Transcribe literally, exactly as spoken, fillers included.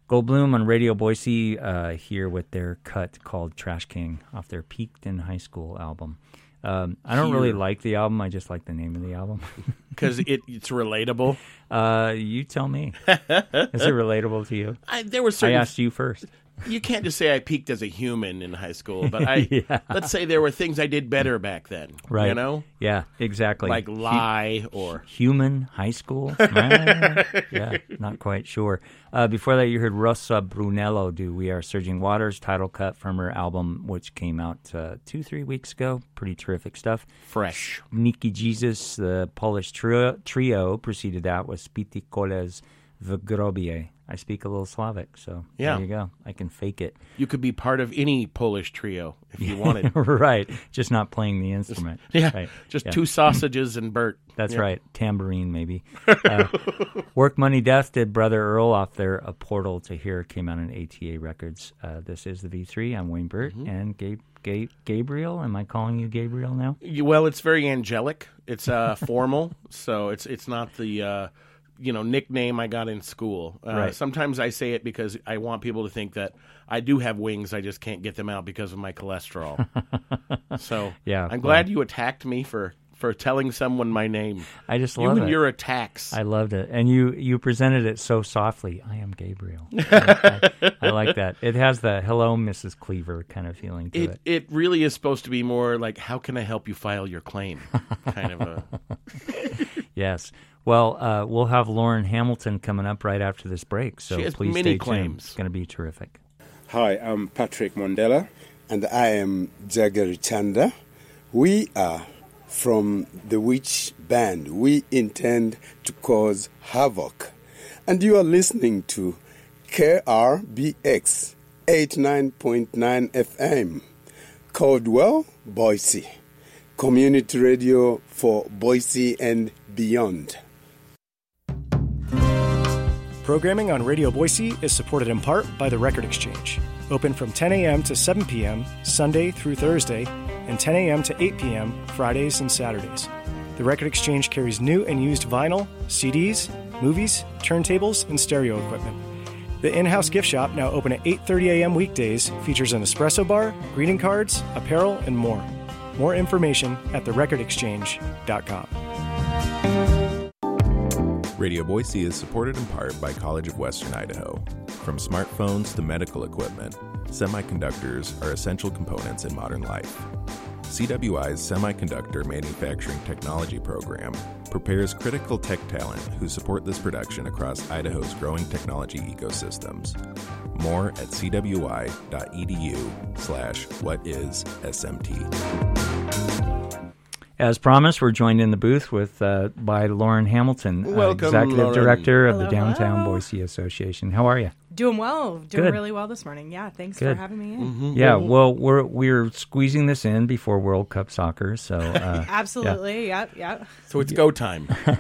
Goldblum on Radio Boise uh, here with their cut called Trash King off their Peaked in High School album. Um, I don't Here. really like the album. I just like the name of the album. Because it, it's relatable? Uh, you tell me. Is it relatable to you? I, there were certain... I asked you first. You can't just say I peaked as a human in high school, but I yeah. let's say there were things I did better back then. Right. You know? Yeah, exactly. Like lie or... Human high school? uh, yeah, not quite sure. Uh, before that, you heard Rosa Brunello do We Are Surging Waters, title cut from her album, which came out uh, two, three weeks ago. Pretty terrific stuff. Fresh. Niki Jesus, the Polish trio, trio preceded that with Spiti Koles w Grobie. I speak a little Slavic, so yeah. there you go. I can fake it. You could be part of any Polish trio if you wanted. Right. Just not playing the instrument. Just, yeah. Right. Just yeah. two sausages and Bert. That's yeah. right. Tambourine, maybe. Uh, Work, Money, Death did Brother Earl off their A Portal to Here. Came out on A T A Records. Uh, this is the V three. I'm Wayne Burt. Mm-hmm. And Gabe, Gabe, Gabriel. Am I calling you Gabriel now? You, well, it's very angelic. It's uh, formal. So it's, it's not the... Uh, you know, nickname I got in school. Uh, right. Sometimes I say it because I want people to think that I do have wings. I just can't get them out because of my cholesterol. So yeah, I'm glad well, you attacked me for, for telling someone my name. I just you love and it. your attacks. I loved it. And you, you presented it so softly. I am Gabriel. I, I, I like that. It has the hello, Missus Cleaver kind of feeling to it. It, it really is supposed to be more like, how can I help you file your claim? Kind of a... Yes. Well, uh, we'll have Lauren Hamilton coming up right after this break, so she has please many stay claims. tuned. It's going to be terrific. Hi, I'm Patrick Mondela. And I am Jagger Chanda. We are from the Witch Band. We intend to cause havoc. And you are listening to K R B X eighty-nine point nine F M, Caldwell, Boise. Community radio for Boise and beyond. Programming on Radio Boise is supported in part by the Record Exchange. Open from ten a.m. to seven p.m. Sunday through Thursday, and ten a.m. to eight p.m. Fridays and Saturdays. The Record Exchange carries new and used vinyl, C Ds, movies, turntables, and stereo equipment. The in-house gift shop, now open at eight thirty a.m. weekdays, features an espresso bar, greeting cards, apparel, and more. More information at the record exchange dot com. Radio Boise is supported in part by College of Western Idaho. From smartphones to medical equipment, semiconductors are essential components in modern life. C W I's Semiconductor Manufacturing Technology program prepares critical tech talent who support this production across Idaho's growing technology ecosystems. More at cwi.edu slash what is SMT. As promised, we're joined in the booth with uh, by Lauren Hamilton, Welcome, uh, Executive Lauren. Director of Hello, the Downtown hello. Boise Association. How are you? Doing well. Doing Good. really well this morning. Yeah, thanks Good. for having me in. Mm-hmm. Yeah, well, we're we're squeezing this in before World Cup soccer, so uh, Absolutely. Yep, yep. So it's go time.